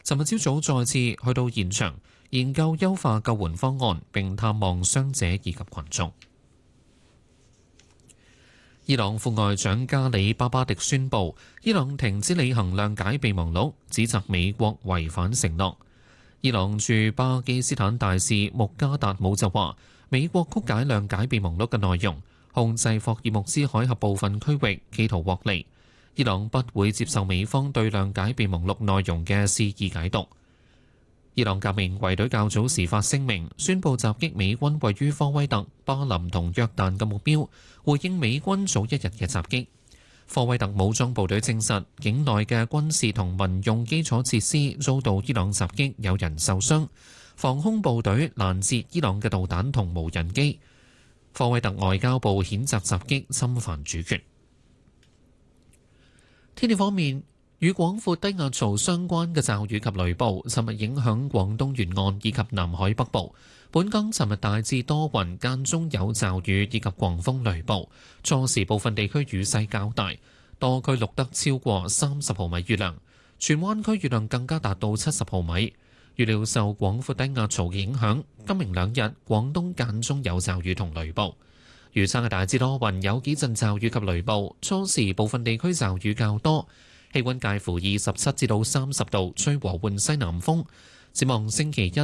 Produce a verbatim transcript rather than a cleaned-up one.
尋日朝早再次去到現場研究優化救援方案，並探望傷者以及群眾。伊朗副外長加里巴巴迪宣布，伊朗停止履行諒解備忘錄，指責美國違反承諾。伊朗駐巴基斯坦大使穆加達姆就話，美國曲解諒解備忘錄嘅內容，控制霍爾木茲海峽部分區域，企圖獲利。伊朗不會接受美方對諒解備忘錄內容嘅肆意解讀。伊朗革命衛隊較早時發聲明，宣布襲擊美軍位於科威特、巴林同約旦嘅目標，回應美軍早一日嘅襲擊。科威特武裝部隊證實，境內嘅軍事同民用基礎設施遭到伊朗襲擊，有人受傷。防空部隊攔截伊朗嘅導彈同無人機。科威特外交部譴責襲擊侵犯主權。天氣方面，與廣闊低壓槽相關嘅驟雨及雷暴，尋日影響廣東沿岸以及南海北部。本港尋日大致多雲，間中有驟雨以及狂風雷暴，初時部分地區雨勢較大，多區錄得超過三十毫米雨量，荃灣區雨量更加達到七十毫米。預料受廣闊低壓槽嘅影響，今明兩日廣東間中有驟雨同雷暴。預測係大致多雲，有幾陣驟雨及雷暴，初時部分地區驟雨較多，氣溫介乎二十七至到三十度，吹和緩西南風。展望星期一